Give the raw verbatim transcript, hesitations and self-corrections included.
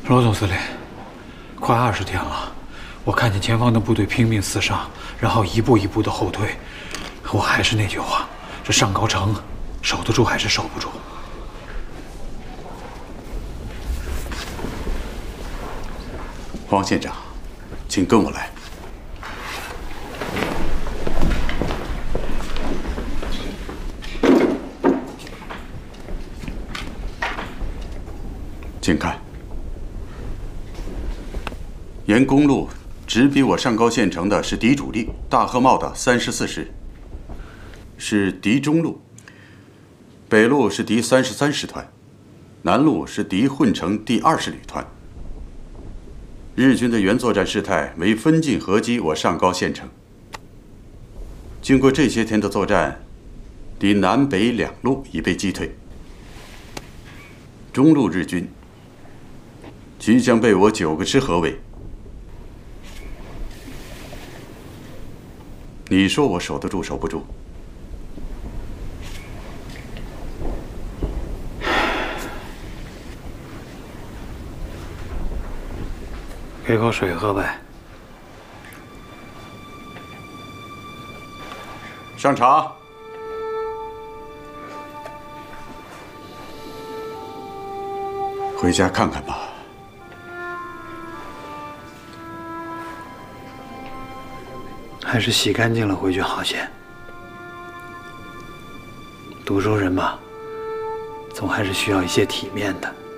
罗总司令，快二十天了，我看见前方的部队拼命厮杀，然后一步一步的后退。我还是那句话，这上高城守得住还是守不住？ 黄县长，请跟我来。请看，沿公路直逼我上高县城的是敌主力大河茂的三十四师，是敌中路；北路是敌三十三师团，南路是敌混成第二十旅团。日军的原作战事态为分进合击我上高县城。经过这些天的作战，敌南北两路已被击退，中路日军即将被我九个师合围。你说我守得住守不住？ 给口水喝呗。 上茶。回家看看吧。 还是洗干净了回去好些。读书人嘛，总还是需要一些体面的。